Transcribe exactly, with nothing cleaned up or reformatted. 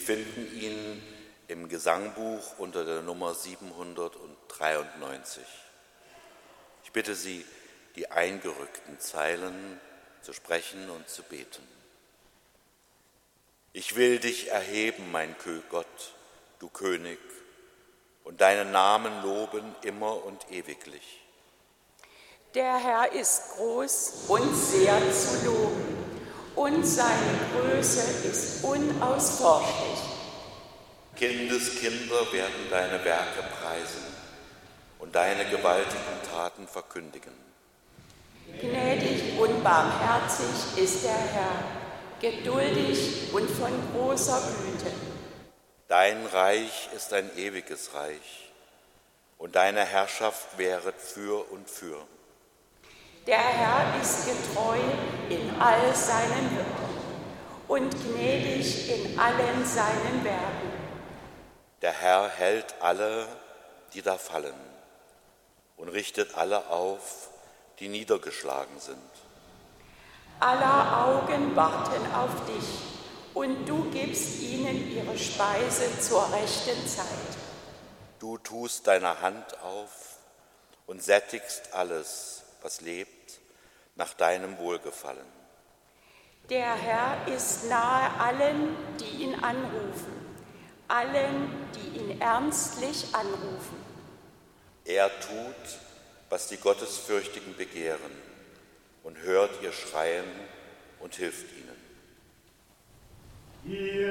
finden ihn im Gesangbuch unter der Nummer siebenhundertdreiundneunzig. Ich bitte Sie, die eingerückten Zeilen zu sprechen und zu beten. Ich will dich erheben, mein Gott, du König, und deinen Namen loben immer und ewiglich. Der Herr ist groß und sehr zu loben, und seine Größe ist unausforschlich. Kindeskinder werden deine Werke preisen und deine gewaltigen Taten verkündigen. Gnädig und barmherzig ist der Herr, geduldig und von großer Güte. Dein Reich ist ein ewiges Reich, und deine Herrschaft währet für und für. Der Herr ist getreu in all seinen Wirken und gnädig in allen seinen Werken. Der Herr hält alle, die da fallen, und richtet alle auf, die niedergeschlagen sind. Aller Augen warten auf dich, und du gibst ihnen ihre Speise zur rechten Zeit. Du tust deine Hand auf und sättigst alles, was lebt, nach deinem Wohlgefallen. Der Herr ist nahe allen, die ihn anrufen, allen, die ihn ernstlich anrufen. Er tut, was die Gottesfürchtigen begehren, und hört ihr Schreien und hilft ihnen.